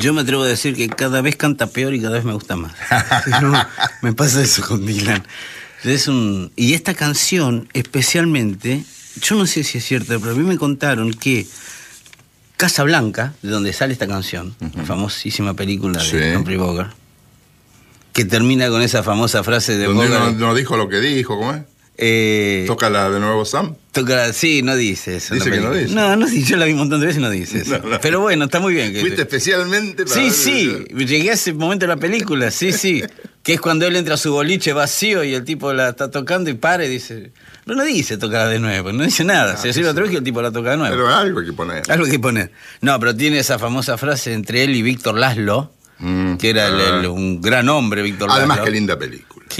Yo me atrevo a decir que cada vez canta peor y cada vez me gusta más. No, me pasa eso con Dylan. Y esta canción, especialmente, yo no sé si es cierto, pero a mí me contaron que Casablanca, de donde sale esta canción, la famosísima película de Humphrey Bogart, que termina con esa famosa frase de donde Bogart. no dijo lo que dijo, ¿cómo es? Tócala de nuevo, Sam. Sí, no dice eso. Dice que no dice. No, sí, yo la vi un montón de veces y no dice eso. No. Pero bueno, está muy bien. ¿Fuiste especialmente para llegué a ese momento de la película, sí. Que es cuando él entra a su boliche vacío y el tipo la está tocando y para y dice... No dice tocarla de nuevo, no dice nada. Se sirve otra vez y el tipo la toca de nuevo. Pero algo hay que poner. Algo hay que poner. No, pero tiene esa famosa frase entre él y Víctor Laszlo, que era un gran hombre, Víctor Laszlo. Además, qué linda peli.